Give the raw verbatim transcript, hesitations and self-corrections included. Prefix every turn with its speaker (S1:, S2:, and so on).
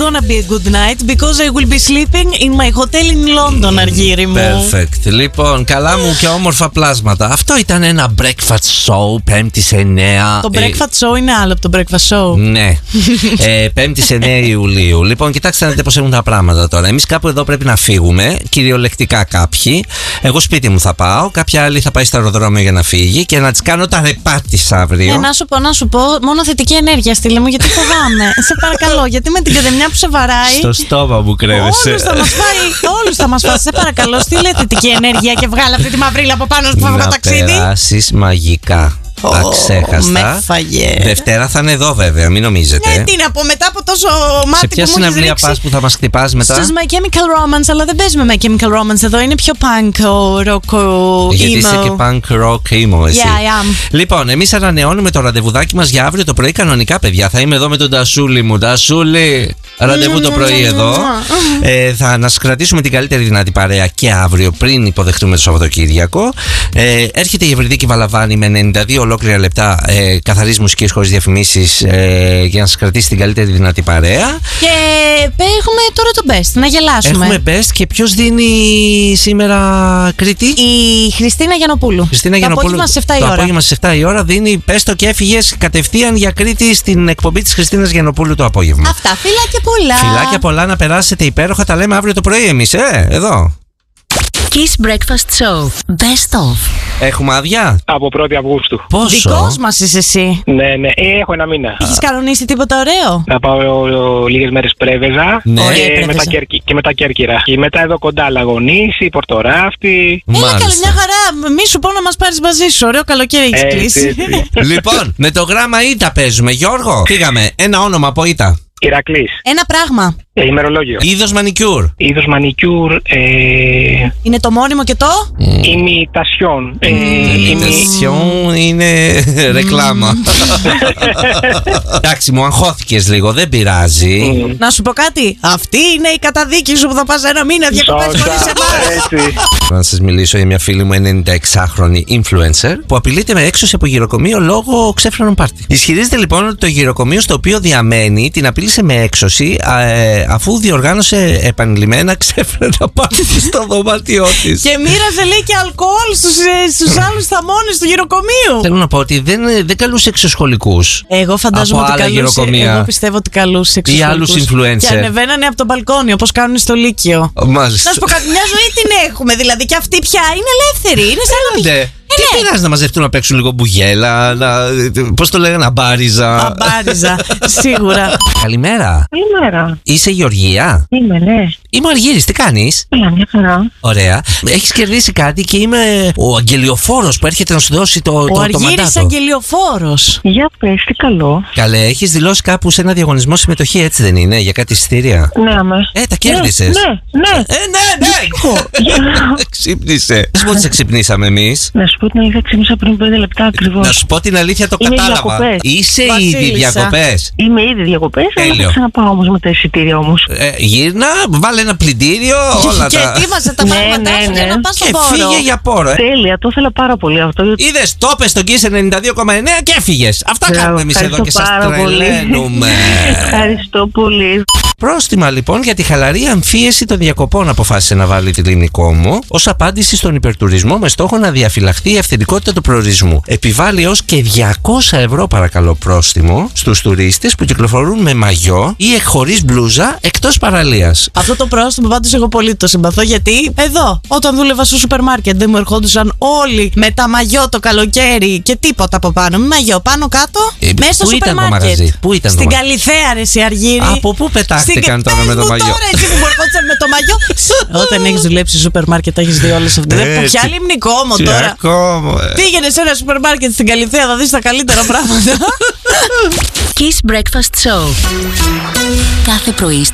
S1: gonna be a good night because I will be sleeping in my hotel in London, Αργύρι μου.
S2: Perfect. Λοιπόν, καλά μου και όμορφα πλάσματα. Αυτό ήταν ένα breakfast show, Πέμπτη σε εννέα.
S1: Το breakfast show είναι άλλο από το breakfast show.
S2: Ναι. ε, Πέμπτη σε εννέα Ιουλίου. Λοιπόν, κοιτάξτε να δείτε πώς έχουν τα πράγματα τώρα. Εμείς κάπου εδώ πρέπει να φύγουμε, κυριολεκτικά κάποιοι. Εγώ σπίτι μου θα πάω, κάποια άλλη θα πάει στο αεροδρόμιο για να φύγει και να της κάνω τα ρεπά της αύριο.
S1: Ε, να σου πω, να σου πω, μόνο θετική ενέργεια στείλε μου, γιατί φοβάμαι. Σε παρακαλώ, γιατί με την καδεμιά που σε βαράει.
S2: Στο στόμα μου κρέμεσαι.
S1: Όλους θα μας φάει, όλους θα μας φάει. Σε παρακαλώ, στείλε θετική ενέργεια και βγάλε αυτή τη μαυρίλα από πάνω σου που φεύγω ταξίδι.
S2: Να περάσεις μαγικά. Τα ξέχαστα.
S1: Με φαγε.
S2: Δευτέρα θα είναι εδώ βέβαια, μην νομίζετε.
S1: Ναι, τι να πω, μετά από τόσο μάτι.
S2: Σε ποια
S1: που μου έχεις
S2: συναυλία
S1: ρίξει.
S2: πας που θα μας χτυπάς μετά?
S1: Στους My Chemical Romance, αλλά δεν παίζουμε My Chemical Romance εδώ. Είναι πιο punk, rock, emo.
S2: Γιατί είσαι και punk rock emo εσύ.
S1: Yeah, I am.
S2: Λοιπόν, εμείς ανανεώνουμε το ραντεβουδάκι μας για αύριο το πρωί κανονικά, παιδιά. Θα είμαι εδώ με τον Τασούλη μου. Τασούλη, ραντεβού το πρωί εδώ. ε, θα να σας κρατήσουμε την καλύτερη δυνατή παρέα και αύριο πριν υποδεχτούμε το Σαββατοκύριακο. Ε, έρχεται η Ευρυδίκη Βαλαβάνη με ενενήντα δύο ολόκληρα λεπτά ε, καθαρής μουσικής χωρίς διαφημίσεις ε, για να σας κρατήσει την καλύτερη δυνατή παρέα.
S1: Και έχουμε τώρα το best, να γελάσουμε.
S2: Έχουμε best και ποιος δίνει σήμερα Κρήτη?
S1: Η Χριστίνα Γιαννοπούλου.
S2: Χριστίνα
S1: το
S2: Γιαννοπούλου.
S1: απόγευμα στις επτά η
S2: το
S1: ώρα.
S2: απόγευμα στις επτά η ώρα δίνει πες το και έφυγες κατευθείαν για Κρήτη στην εκπομπή της Χριστίνας Γιαννοπούλου το απόγευμα.
S1: Αυτά, φιλάκια πολλά.
S2: Φιλάκια πολλά, να περάσετε υπέροχα. Τα λέμε αύριο το πρωί εμείς, ε, εδώ.
S3: Kiss Breakfast Show. Best of.
S2: Έχουμε άδεια.
S4: Από πρώτη Αυγούστου.
S2: Πόσο?
S1: Δικός μας είσαι εσύ.
S4: Ναι, ναι, ε, έχω ένα μήνα.
S1: Έχεις κανονίσει τίποτα ωραίο?
S4: Να πάω λίγες μέρες Πρέβεζα
S2: Ναι.
S1: Ωραία,
S4: και,
S1: Πρέβεζα.
S4: μετά Κέρκυρα, και μετά Κέρκυρα. Και μετά εδώ κοντά Λαγονήσι, Πορτοράφτη.
S1: Έλα
S2: Μάλιστα.
S1: καλή, μια χαρά. Μη σου πω να μας πάρεις μαζί σου. Ωραίο καλοκαίρι έχεις
S4: Έτσι,
S1: κλείσει.
S4: έτσι.
S2: Λοιπόν, με το γράμμα Ήτα παίζουμε. Γιώργο, φύγαμε. Ένα όνομα από Ήτα.
S4: Ηρακλής.
S1: Ένα πράγμα.
S4: Ε, ημερολόγιο.
S2: Είδος μανικιούρ.
S4: Είδος μανικιούρ. Ε,
S1: Είναι το μόνιμο και το.
S4: ημιτασιόν. Ε, ημι-
S2: Ημιτασιόν είναι ρεκλάμα. Εντάξει, μου αγχώθηκες λίγο, δεν πειράζει.
S1: Να σου πω κάτι. Αυτή είναι η καταδίκη σου που θα πας ένα μήνα διακοπές
S4: Σωστά,
S1: χωρίς εμάς.
S4: έτσι.
S2: Να σας μιλήσω για μια φίλη μου ενενηνταεξάχρονη influencer που απειλείται με έξωση από γυροκομείο λόγω ξέφρανων πάρτι. Ισχυρίζεται λοιπόν ότι το γυροκομείο στο οποίο διαμένει την απείλησε με έξωση ε, αφού διοργάνωσε επανειλημμένα ξέφρανα πάρτι στο δωμάτιό της.
S1: Και μοίραζε λέει και αλκοόλ στους, ε, στους άλλους θαμώνες του γυροκομείου.
S2: Θέλω να πω ότι δεν, δεν καλούσε εξωσχολικούς.
S1: Εγώ φαντάζομαι
S2: από
S1: ότι
S2: άλλα
S1: καλούσε.
S2: γυροκομεία.
S1: Εγώ πιστεύω ότι καλούσε
S2: Ή άλλους influencer.
S1: Και ανεβαίνανε από το μπαλκόνι όπως κάνουν στο Λύκειο.
S2: Μάλιστα.
S1: Να σου πω κάτι, μια ζωή την έχουμε. Δηλαδή και αυτή πια είναι ελεύθερη. Είναι σαν να
S2: Ναι. Τι
S1: ναι.
S2: πειράζει να μαζευτούν να παίξουν λίγο μπουγέλα, να, πώς το λέγανε, αμπάριζα.
S1: αμπάριζα. Σίγουρα.
S2: Καλημέρα.
S5: Καλημέρα.
S2: Είσαι η Γεωργία?
S5: Είμαι, ναι.
S2: Είμαι ο Αργύρης, τι κάνεις?
S5: Έλα, μια χαρά.
S2: Ωραία. Έχεις κερδίσει κάτι και είμαι ο αγγελιοφόρος που έρχεται να σου δώσει το,
S1: Ο
S2: το, το
S1: Αργύρης
S2: μαντάτο.
S1: αγγελιοφόρος.
S5: Για πες, τι καλό.
S2: Καλέ, έχεις δηλώσει κάπου σε ένα διαγωνισμό συμμετοχή, έτσι δεν είναι, για κάτι εισιτήρια?
S5: Ναι, αμέ.
S2: Ε, τα κέρδισες.
S5: Ναι, ναι.
S2: Ε, ναι, ναι. Ξύπνησε. Πες μου ότι σε ξυπνήσαμε εμείς.
S5: Να σου πω την αλήθεια, ξύπνησα πριν πέντε λεπτά ακριβώς.
S2: Να σου πω την αλήθεια, το
S5: Είναι
S2: κατάλαβα.
S5: διακοπές.
S2: Είσαι
S1: Βασίλισσα.
S2: ήδη διακοπές.
S5: Είμαι ήδη διακοπές, αλλά
S2: Τέλειο.
S5: θα ξαναπάω όμως με τα εισιτήρια όμως.
S2: Ε, γύρνα, βάλε ένα πλυντήριο, όλα
S1: Και
S2: τα.
S1: ετοίμασε τα
S5: Ναι,
S1: πράγματά
S5: ναι,
S1: σου για
S5: ναι.
S1: να πας
S2: Και
S1: στον πόρο.
S2: φύγε για πόρο, ε.
S5: Τέλεια, το ήθελα πάρα πολύ αυτό.
S2: Είδες, το πες στον Kiss ενενήντα δύο κόμμα εννέα και έφυγες. Αυτά
S5: Μπράβο,
S2: κάνουμε εμείς εδώ και σας
S5: ευχαριστώ πάρα πολύ.
S2: τρελαίνουμε.
S5: Ευχαριστώ πολύ.
S2: Πρόστιμα λοιπόν για τη χαλαρή αμφίεση των διακοπών αποφάσισε να βάλει τη Ελληνικό μου ως απάντηση στον υπερτουρισμό με στόχο να διαφυλαχθεί η αυθεντικότητα του προορισμού. Επιβάλλει ως και διακόσια ευρώ παρακαλώ πρόστιμο στους τουρίστες που κυκλοφορούν με μαγιό ή χωρίς μπλούζα εκτός παραλίας.
S1: Αυτό το πρόστιμο πάντως εγώ πολύ το συμπαθώ, γιατί εδώ όταν δούλευα στο σούπερ μάρκετ δεν μου ερχόντουσαν όλοι με τα μαγιό το καλοκαίρι και τίποτα από πάνω. Με μαγιό πάνω κάτω
S2: Ε,
S1: μέσα στο
S2: πού
S1: σούπερ
S2: ήταν το
S1: μάρκετ.
S2: μαγαζί? Πού ήταν το
S1: Στην
S2: μαγαζί?
S1: Καλιθέα ρε εσύ Αργύρη.
S2: Από πού πετάχτηκαν τώρα
S1: Πες
S2: με το
S1: μου
S2: μαγιό?
S1: Τώρα εσύ που μου ερχόντουσαν με το μαγιό. Όταν έχεις δουλέψει σούπερ μάρκετ έχεις δει όλες αυτές. Δεν
S2: Έτσι.
S1: ποια λιμνικό μου
S2: Τι
S1: τώρα.
S2: ακόμα, ε.
S1: Πήγαινε σε ένα σούπερ μάρκετ στην Καλιθέα, θα δεις τα καλύτερα πράγματα.
S3: Kiss Breakfast Show. Κάθε πρωί